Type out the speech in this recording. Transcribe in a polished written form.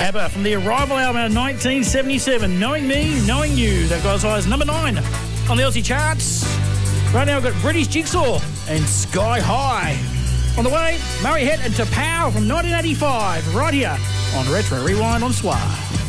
ABBA from the Arrival album of 1977. Knowing Me, Knowing You. That got as high as number 9 on the Aussie charts. Right now we've got British Jigsaw and Sky High. On the way, Murray Het and Tapau from 1985. Right here on Retro Rewind on Swar.